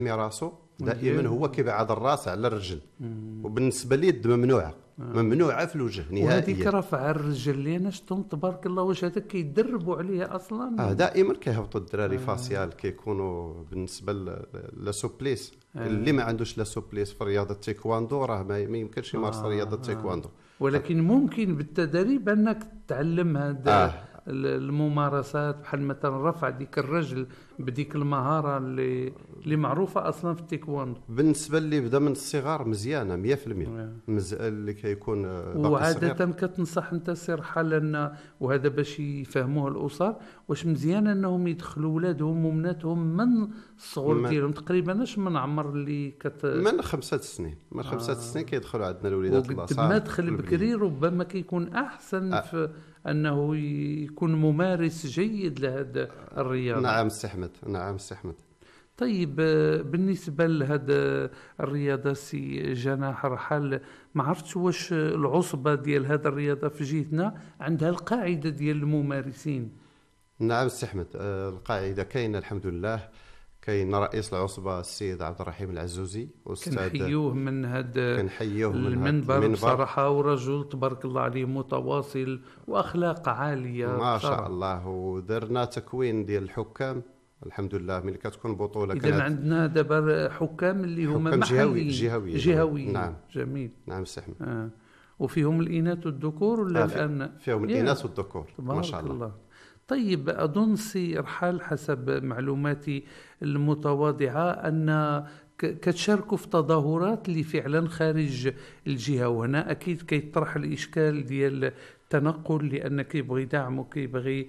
راسو دائما هو كيبعد الراس على الرجل. وبالنسبه لي اليد ممنوعه ممنوعه في الوجه نهائيا. وهذيك رفع الرجل لينا شتم تبارك الله، واش هذاك كيدربوا عليها اصلا؟ دائما كيهبطوا الدراري فاسيال كيكونوا بالنسبه لا سوبليس. اللي ما عندوش لا سوبليس في رياضه التايكواندو راه ما يمكنش يمارس رياضه التايكواندو. ولكن ممكن بالتدريب انك تعلم هذا الممارسات، بحال مثلا رفع ديك الرجل بديك المهاره اللي معروفه اصلا في التايكواندو. بالنسبه اللي بدا من الصغر مزيانه 100%. اللي كيكون وعاده كتنصح انت سي رحال ان وهذا باش يفهموه الاسر، واش مزيان انهم يدخلوا ولادهم ومناتهم من الصغر ديالهم تقريبا اش من عمر اللي من 5 سنين. من 5 سنين كيدخلوا عندنا الوليدات البلاصه. ما دخل بكري ربما كيكون احسن في انه يكون ممارس جيد لهذا الرياضه. نعم سي احمد، نعم سي احمد. طيب بالنسبه لهذا الرياضه سي جناح رحال، ما عرفتش واش العصبه ديال هذا الرياضه في جهتنا عندها القاعده ديال الممارسين؟ نعم سي احمد، القاعده كاينه الحمد لله. كاين رئيس العصبه السيد عبد الرحيم العزوزي، استاذ كنحيوه من هذا المنبر بصراحه، ورجل تبارك الله عليه متواصل واخلاق عاليه ما شاء الله. ودرنا تكوين ديال الحكام الحمد لله. ملي كتكون بطوله اذا عندنا دابا حكام اللي هما محليين جهويين. نعم جميل. نعم سي احمد. وفيهم الاناث والذكور ولا الان؟ فيهم الاناث والذكور ما شاء الله. طيب أظن سي رحال حسب معلوماتي المتواضعة أن كتشاركوا في تظاهرات اللي فعلا خارج الجهة، وهنا أكيد كيطرح الإشكال ديال التنقل، لأن كيبغي دعم وكيبغي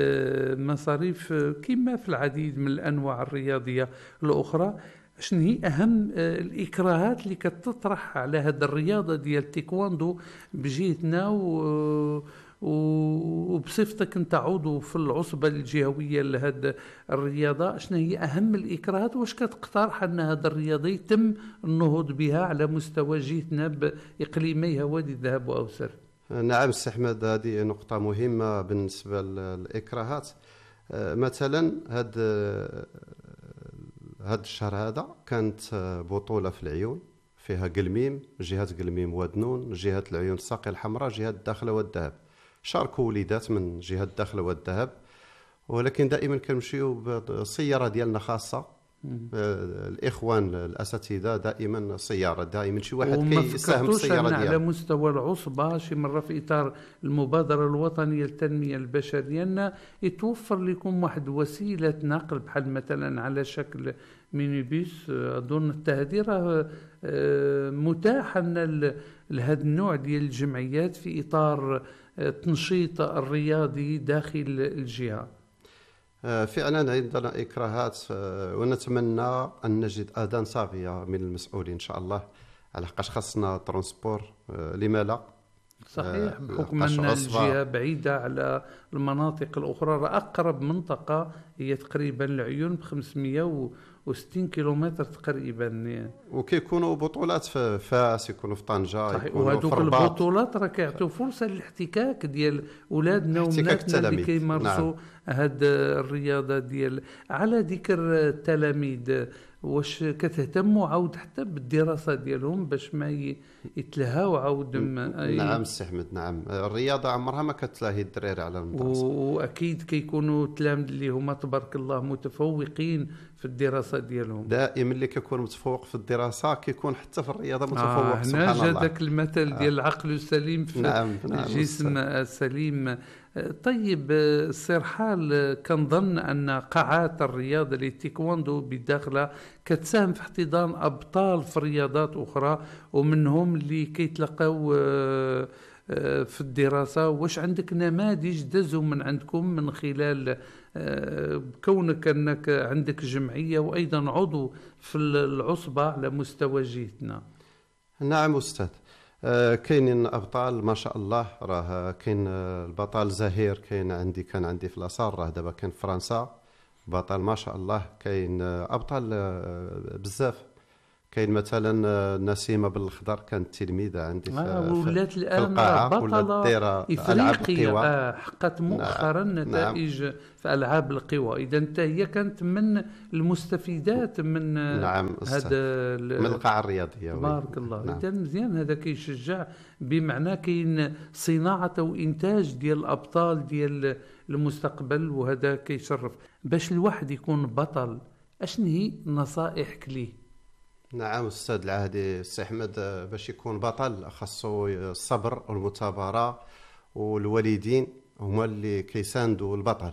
مصاريف كما في العديد من الأنواع الرياضية الأخرى. شنو هي أهم الإكراهات اللي كتطرح على هذه الرياضة ديال التايكواندو بجهتنا وبصفتك انت عضو في العصبه الجهويه لهذه الرياضه؟ شنو هي اهم الاكراهات؟ واش كتقترح ان هذه الرياضه يتم النهوض بها على مستوى جهتنا باقليميها وادي الذهب واوسر؟ نعم سي احمد، هذه نقطه مهمه بالنسبه للاكراهات. مثلا هذا الشهر هذا كانت بطوله في العيون فيها قلميم، جهه قلميم ودنون، جهه العيون الساقيه الحمراء، جهه الداخله والذهب. شاركوا وليدات من جهه الداخله والذهب، ولكن دائما كنمشيو بسياره ديالنا خاصه. الاخوان الاساتذه دائما سياره، دائما شي واحد كيساهم بالسياره ديالو. على مستوى العصبه شي مره في اطار المبادره الوطنيه للتنميه البشريه ان يتوفر لكم واحد وسيله نقل بحال مثلا على شكل مينيبيس. اظن التهدير متاح ان لهذا النوع ديال الجمعيات في اطار التنشيط الرياضي داخل الجهه. فعلا عندنا إكراهات، ونتمنى أن نجد أذان صاغية من المسؤولين إن شاء الله، على حقاش خاصنا ترونسبور. لما لا؟ صحيح، بحكم أن الجهة بعيدة على المناطق الأخرى. أقرب منطقة هي تقريبا العيون ب 560 كيلومتر تقريبا. وكيكونوا بطولات في فاس، يكونوا في طنجة، وهذوك البطولات راه كيعطيو فرصة للاحتكاك ديال أولادنا وبناتنا اللي كيمارسوا هاد الرياضة ديال. على ذكر التلاميذ، واش كتهتموا عاود حتى بالدراسة ديالهم باش ما يتلهاو عاود؟ نعم سي احمد، نعم. الرياضة عمرها ما كتلاهي الدراري على المدرسة، واكيد كيكونوا التلاميذ اللي هما تبارك الله متفوقين في الدراسة ديالهم. دائما اللي كيكون متفوق في الدراسة كيكون حتى في الرياضة متفوق. سبحان الله. هنا جا داك المثل ديال العقل السليم في الجسم السليم. طيب سي رحال، كنظن أن قاعات الرياضة للتايكواندو بداخلها كتساهم في احتضان أبطال في رياضات أخرى، ومنهم اللي كيتلقاو في الدراسة. واش عندك نماذج دزوا من عندكم من خلال كونك أنك عندك جمعية وأيضا عضو في العصبة على مستوى جهتنا؟ نعم أستاذ، كاينين ابطال ما شاء الله. راه كاين البطل زهير، كان عندي في لاصال، راه دابا كاين في فرنسا بطل ما شاء الله. كاين ابطال بزاف. كاين مثلا نسيمه بالخضر كانت تلميذه عندي ولات في الان القاعه، ولات دايره العاب القوى. حققت مؤخرا نتائج في العاب القوى. اذا انت هي كانت من المستفيدات من نعم هذا من القاعه الرياضيه. بارك الله. نعم. اذا مزيان، هذا كيشجع، بمعنى كاين صناعه وانتاج ديال الابطال ديال المستقبل، وهذا كيشرف. باش الواحد يكون بطل اشنو هي نصائحك ليه؟ نعم أستاذ العهدي السي أحمد، باش يكون بطل خاصو الصبر والمثابرة، والوالدين هما اللي كيساندوا البطل.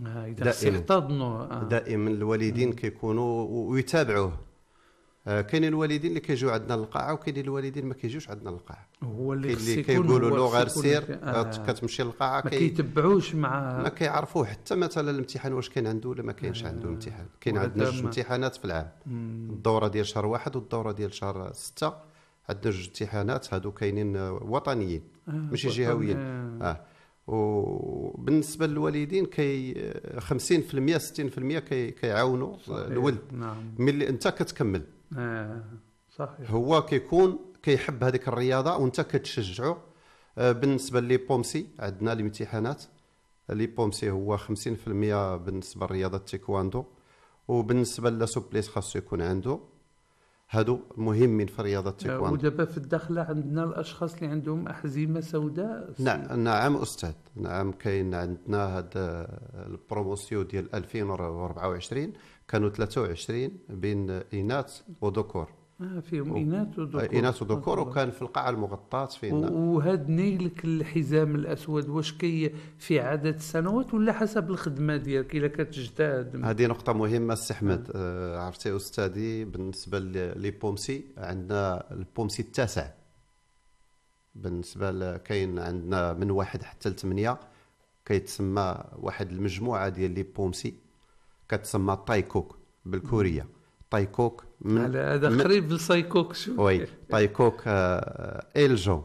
دائما الوالدين كيكونوا ويتابعوه. كاينين الوالدين اللي كيجيو عندنا للقاعه، وكاينين الوالدين ما كيجيوش عندنا للقاعه. هو اللي كيقولوا له غير سير كتمشي للقاعه، ما كيتبعوش مع، ما كيعرفوه حتى مثلا الامتحان واش كاين عنده ولا ما كاينش عنده الامتحان. كاين عندنا جوج امتحانات في العام، الدوره ديال شهر 1 والدوره ديال شهر 6. عندنا جوج امتحانات هادو كاينين وطنيين ماشي جهويين. وبالنسبه للوالدين 50% 60% كيعاونوا الولد. نعم. ملي انت كتكمل صحيح، هو كيكون كيحب هذيك الرياضه وانت كتشجعه. بالنسبه لي بومسي عندنا الامتحانات لي بومسي هو 50% بالنسبه لرياضه التايكواندو، وبالنسبه للسوبليس خاصو يكون عنده. هادو مهمين في رياضه التايكواندو. ودابا في الداخله عندنا الاشخاص اللي عندهم احزمه سوداء. نعم استاذ، نعم كاين عندنا هذا البروموسيون ديال 2024 كانوا 23 بين اناث وذكور. فيهم اناث وذكور وكان في القاعه المغطاه فينا. وهاد نيلك الحزام الاسود واش في عدد السنوات ولا حسب الخدمه ديالك الا كتجتهد؟ هذه نقطه مهمه السي احمد. عرفتي استاذي، بالنسبه لي بومسي عندنا البومسي التاسع. بالنسبه كاين عندنا من 1 حتى ل 8 كيتسمى واحد المجموعه ديال لي بومسي كتسمى تايكوك بالكوريه. تايكوك هذا قريب للسايكوك. شو وي تايكوك. إلجون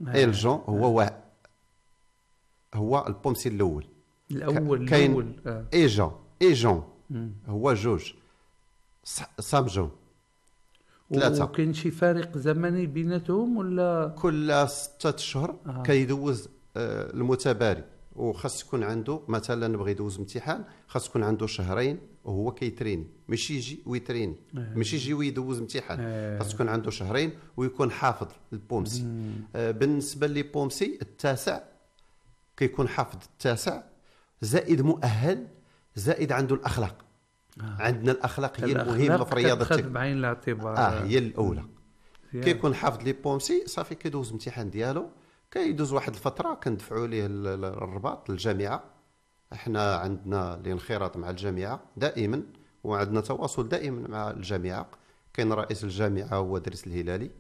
هو البومسي الاول. كاين ايجون هو جوج. سامجون 3. وكاين شي فارق زمني بيناتهم ولا كل 6 اشهر كيدوز المتباري، وخاص يكون عنده مثلا بغى يدوز امتحان خاص يكون عنده شهرين وهو كيتريني، ماشي يجي ويتريني، ماشي يجي ويدوز امتحان. خاص يكون عنده شهرين ويكون حافظ البومسي. بالنسبه لي بومسي التاسع كيكون حافظ التاسع زائد مؤهل زائد عنده الاخلاق. عندنا الاخلاق هي المهمه في رياضه التكوين بعين الاعتبار. هي الاولى. كيكون حافظ لي بومسي صافي كيدوز الامتحان ديالو، كيدوز واحد الفتره كندفعوا ليه الرباط للجامعه. احنا عندنا الانخراط مع الجامعه دائما، وعندنا تواصل دائما مع الجامعه. كاين رئيس الجامعه هو دريس الهلالي،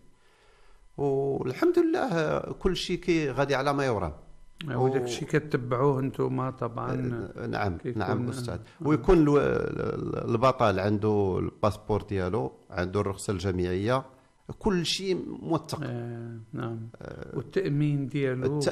والحمد لله كل شيء غادي على ما يرام. وداك الشيء كتبعوه انتم طبعا. نعم استاذ. ويكون البطل عنده الباسبور ديالو، عنده الرخصه الجامعيه، كل شيء موثق. نعم. والتامين ديالو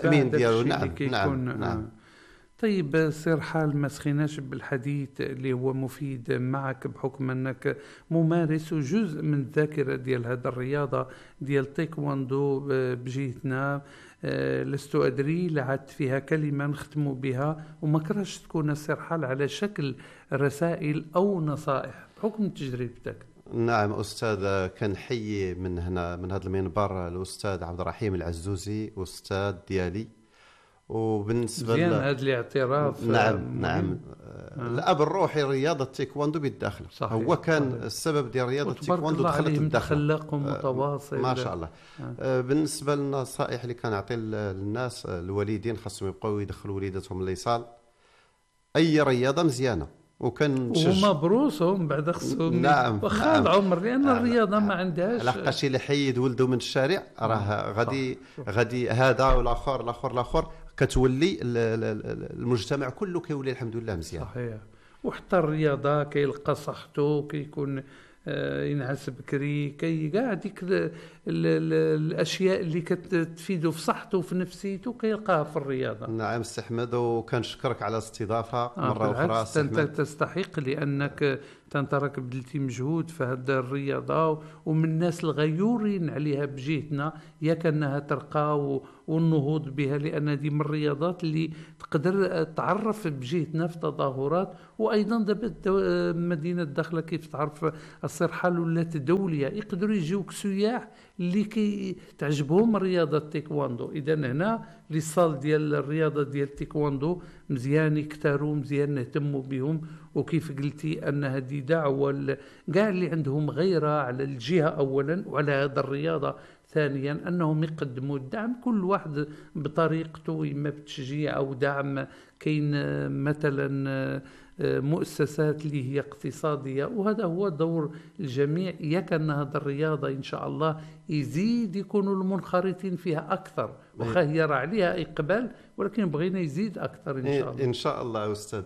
نعم. طيب سي رحال، ما سخيناش بالحديث اللي هو مفيد معك بحكم انك ممارس وجزء من الذاكره ديال هذا الرياضه ديال التايكواندو بجهتنا. لست ادري لعدت فيها كلمه نختم بها، وما كرهش تكون سي رحال على شكل رسائل او نصائح بحكم تجربتك. نعم استاذ، كنحيي من هنا من هذا المنبر الاستاذ عبد الرحيم العزوزي استاذ ديالي. وبالنسبه هذا الاعتراف نعم الاب الروحي رياضه التايكواندو بالداخل. هو كان السبب ديال رياضه التايكواندو دخلت الداخل. متخلق ومتواصل ما شاء الله. بالنسبه للنصائح اللي كنعطي للناس، الوالدين خاصهم يبقاو يدخلوا وليداتهم ليصال. اي رياضه مزيانه وهما بروسهم بعد خصهم واخا العمر، لان الرياضه ما عندهاش. لقاش اللي حيد ولده من الشارع راه غادي هذا والاخر كتولي المجتمع كله كيولي الحمد لله مزيان. صحيح. وحتى الرياضه كيلقى صحته، كيكون ينعس بكري، كاع ديك الاشياء اللي كتفيدو في صحته وفي نفسيته كيلقاها في الرياضه. نعم سي احمد، وكنشكرك على الاستضافه مره اخرى. انت تستحق، لانك انت راك بذلتي مجهود في هذه الرياضه، ومن الناس الغيورين عليها بجهتنا ياك انها ترقى والنهوض بها، لان هذه من الرياضات اللي تقدر تعرف بجهتنا في تظاهرات. وايضا دابا مدينه داخله كيف تعرف السرحال ولات دوليه، يقدروا يجيوك سياح اللي كي تعجبهم رياضه التايكواندو. اذا هنا لي صال ديال الرياضه ديال التايكواندو مزيان يكتروا، مزيان نهتموا بهم. وكيف قلتي ان هذه دعوه كاع اللي عندهم غيره على الجهه اولا وعلى هذا الرياضه ثانيا، انهم يقدموا الدعم كل واحد بطريقته، اما بتشجيع او دعم. كاين مثلا مؤسسات اللي هي اقتصاديه، وهذا هو دور الجميع. ياك ان هذه الرياضه ان شاء الله يزيد يكونوا المنخرطين فيها اكثر، وخا هي راه عليها اقبال، ولكن بغينا يزيد اكثر ان شاء الله. ان شاء الله استاذ.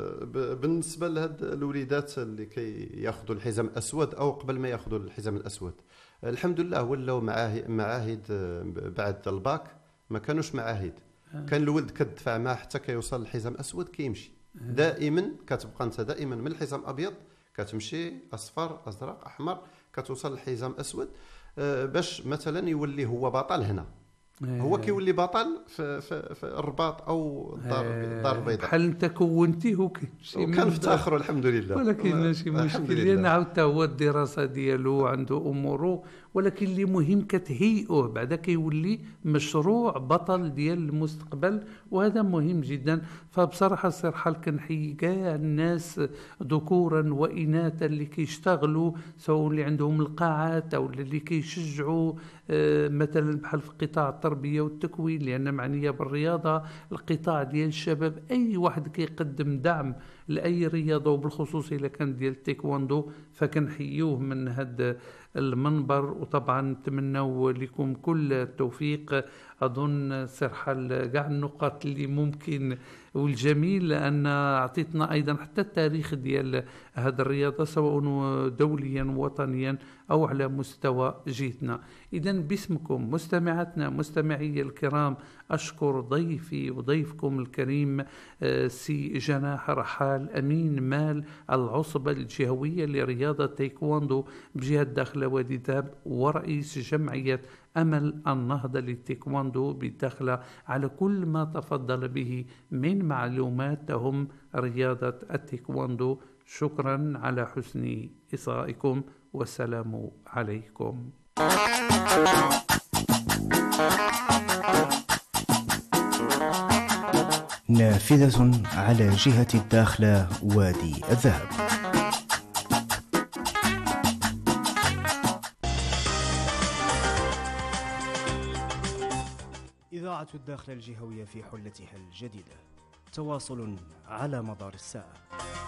بالنسبه لهاد الوليدات اللي كياخذوا الحزام الاسود او قبل ما ياخذوا الحزام الاسود، الحمد لله ولاو معاهد بعد الباك، ما كانوش معاهد. كان الولد كتدفع معاه حتى كيوصل للحزام الاسود كيمشي. دائما كتبقى انت دائما من الحزام ابيض كتمشي اصفر ازرق احمر كتوصل للحزام اسود، باش مثلا يولي هو بطل هنا. هو كيولي بطل في الرباط او الدار البيضاء، بحال انت كونتيه وكان افتخروا الحمد لله. ولكن ماشي مشكل، لان عاود هو الدراسه ديالو عنده اموره، ولكن اللي مهم كتهيئوه بعدا كيولي مشروع بطل ديال المستقبل، وهذا مهم جدا. فبصراحه السرحال كنحيي كاع الناس ذكورا واناثا اللي كيشتغلوا، سواء اللي عندهم القاعات او اللي كيشجعوا مثلا بحال في قطاع التربيه والتكوين، لان معنيه بالرياضه القطاع ديال الشباب. اي واحد كيقدم دعم لاي رياضه، وبالخصوص الا كان ديال التايكواندو، فكنحيوه من هذا المنبر. وطبعا نتمنوا لكم كل التوفيق. اظن سرحال كاع النقاط اللي ممكن، والجميل ان اعطيتنا ايضا حتى التاريخ ديال هذه الرياضه، سواء دوليا وطنيا او على مستوى جهتنا. اذا باسمكم مستمعاتنا مستمعي الكرام، اشكر ضيفي وضيفكم الكريم سي جناح رحال، امين مال العصبه الجهويه لرياضه تايكواندو بجهه داخله وادي دهب، ورئيس جمعيه أمل النهضة للتايكواندو بالداخلة، على كل ما تفضل به من معلومات تهم رياضة التايكواندو. شكرا على حسن إصغائكم، والسلام عليكم. نافذة على جهة الداخلة وادي الذهب. إذاعة الداخلة الجهوية في حلتها الجديدة، تواصل على مدار الساعة.